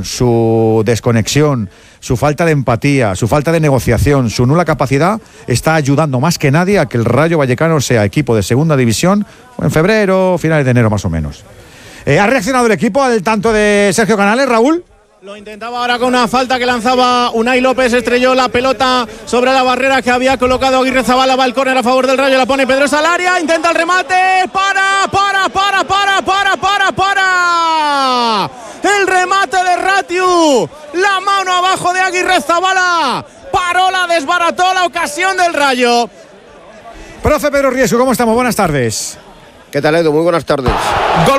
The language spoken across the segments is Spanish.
comunicación, su desconexión, su falta de empatía, su falta de negociación, su nula capacidad, está ayudando más que nadie a que el Rayo Vallecano sea equipo de segunda división en febrero, finales de enero más o menos. ¿Ha reaccionado el equipo al tanto de Sergio Canales, Raúl? Lo intentaba ahora con una falta que lanzaba Unai López, estrelló la pelota sobre la barrera que había colocado Aguirrezabala, va el córner a favor del Rayo, la pone Pedrosa al área, intenta el remate, para. El remate de Ratiu, la mano abajo de Aguirrezabala, paró, la desbarató la ocasión del Rayo. Profe Pedro Riesco, ¿cómo estamos? Buenas tardes. ¿Qué tal, Edu? Muy buenas tardes. Gol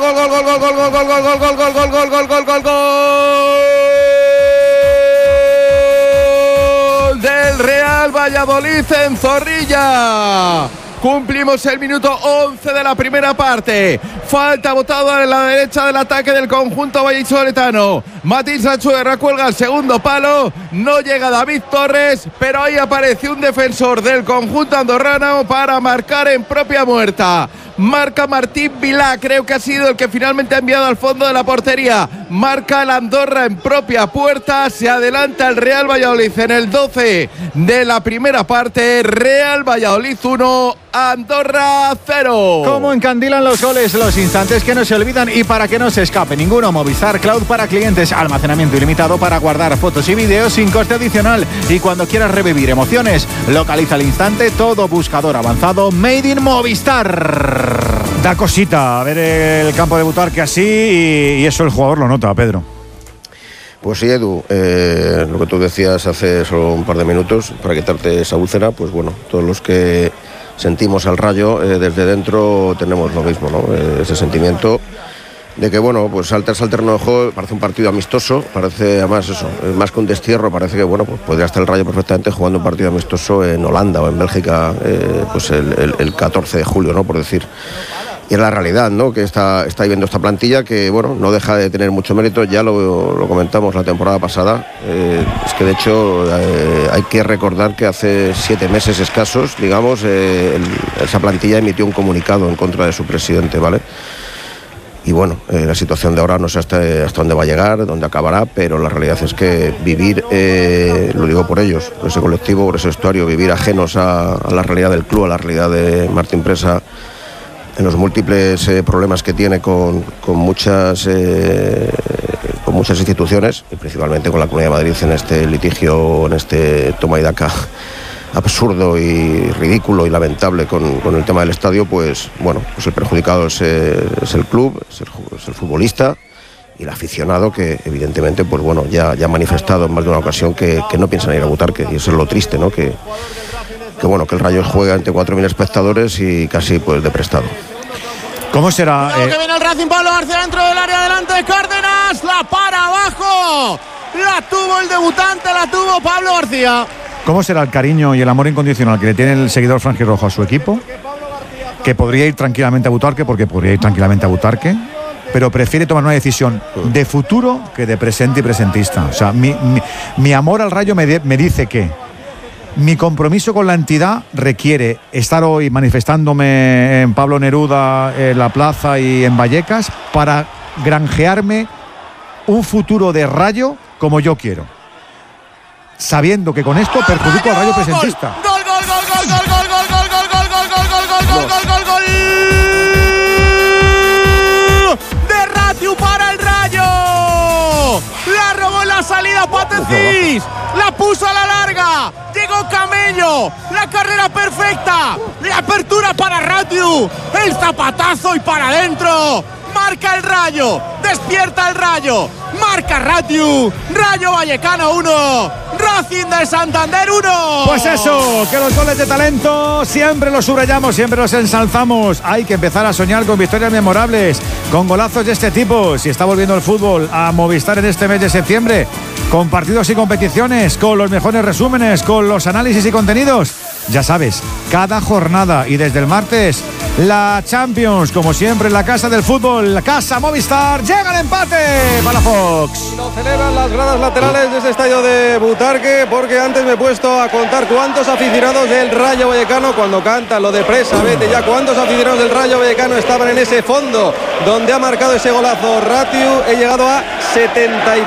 del Real Valladolid en Zorrilla. Cumplimos el minuto 11 de la primera parte. Falta botada en la derecha del ataque del conjunto vallisoletano. Matías Achuerra cuelga el segundo palo. No llega David Torres, pero ahí aparece un defensor del conjunto andorrano para marcar en propia muerta. Marca Martín Vilá, creo que ha sido el que finalmente ha enviado al fondo de la portería. Marca el Andorra en propia puerta. Se adelanta el Real Valladolid en el 12 de la primera parte. Real Valladolid 1, Andorra 0. ¿Cómo encandilan los goles? Los instantes que no se olvidan y para que no se escape ninguno. Movistar Cloud para clientes. Almacenamiento ilimitado para guardar fotos y vídeos sin coste adicional. Y cuando quieras revivir emociones, localiza al instante todo buscador avanzado Made in Movistar. Da cosita ver el campo de Butarque así y eso el jugador lo nota, Pedro. Pues sí, Edu, lo que tú decías hace solo un par de minutos, para quitarte esa úlcera, pues bueno, todos los que sentimos al Rayo desde dentro tenemos lo mismo, ¿no? Ese sentimiento de que, bueno, pues al terreno de juego parece un partido amistoso, parece además eso, más que un destierro, parece que, bueno, pues podría estar el Rayo perfectamente jugando un partido amistoso en Holanda o en Bélgica, pues el 14 de julio, ¿no? Por decir. Y es la realidad, ¿no? Que está viviendo esta plantilla que, bueno, no deja de tener mucho mérito. Ya lo comentamos la temporada pasada. Es que, de hecho, hay que recordar que hace 7 meses escasos, digamos, esa plantilla emitió un comunicado en contra de su presidente, ¿vale? Y bueno, la situación de ahora no sé hasta dónde va a llegar, dónde acabará, pero la realidad es que vivir, lo digo por ellos, por ese colectivo, por ese vestuario, vivir ajenos a la realidad del club, a la realidad de Martín Presa, en los múltiples problemas que tiene con muchas instituciones, y principalmente con la Comunidad de Madrid en este litigio, en este toma y daca absurdo y ridículo y lamentable con el tema del estadio, pues bueno, pues el perjudicado es el club, es el futbolista y el aficionado, que evidentemente, pues bueno, ya ha manifestado en más de una ocasión que no piensan ir a Butarque, y eso es lo triste, ¿no? Que bueno, que el Rayo juega ante 4.000 espectadores y casi pues de prestado. ¿Cómo será? Que viene el Racing, Pablo García dentro del área, adelante Cárdenas, la para abajo, la tuvo el debutante, la tuvo Pablo García. ¿Cómo será el cariño y el amor incondicional que le tiene el seguidor franjirrojo a su equipo? Que podría ir tranquilamente a Butarque, pero prefiere tomar una decisión de futuro que de presente y presentista. O sea, mi amor al Rayo me dice que mi compromiso con la entidad requiere estar hoy manifestándome en Pablo Neruda, en la plaza y en Vallecas para granjearme un futuro de Rayo como yo quiero, sabiendo que con esto perjudico al Rayo presentista. Gol de Ratiu para el Rayo. La robó en la salida Patecís, la puso a la larga, llegó Camello, la carrera perfecta, la apertura para Ratiu, el zapatazo y para adentro. Marca el Rayo, despierta el Rayo, marca Ratiu, Rayo Vallecano 1, Racing de Santander 1. Pues eso, que los goles de talento siempre los subrayamos, siempre los ensalzamos. Hay que empezar a soñar con victorias memorables, con golazos de este tipo. Si está volviendo el fútbol a Movistar en este mes de septiembre, con partidos y competiciones, con los mejores resúmenes, con los análisis y contenidos, ya sabes, cada jornada y desde el martes la Champions, como siempre en la casa del fútbol, la casa Movistar. Llega el empate para Fox. Lo celebran las gradas laterales de este estadio de Butarque, porque antes me he puesto a contar cuántos aficionados del Rayo Vallecano, cuando canta lo de Presa, vete ya, cuántos aficionados del Rayo Vallecano estaban en ese fondo donde ha marcado ese golazo Ratiu. He llegado a 73.